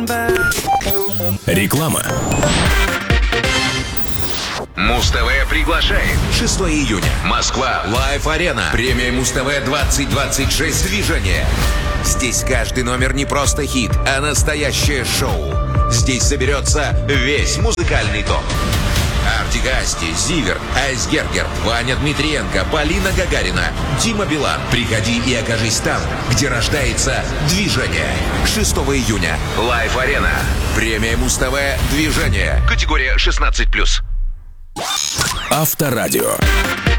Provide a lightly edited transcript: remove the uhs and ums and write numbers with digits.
Реклама. Муз-ТВ приглашает. 6 июня. Москва. Лайв-арена. Премия Муз-ТВ 2026 «Движение». Здесь каждый номер не просто хит, а настоящее шоу. Здесь соберется весь музыкальный топ. Артик и Асти, Зиверт, Айсгергер, Ваня Дмитриенко, Полина Гагарина, Дима Билан. Приходи и окажись там, где рождается движение. 6 июня. Лайв-арена. Премия Муз-ТВ «Движение». Категория 16+. Авторадио.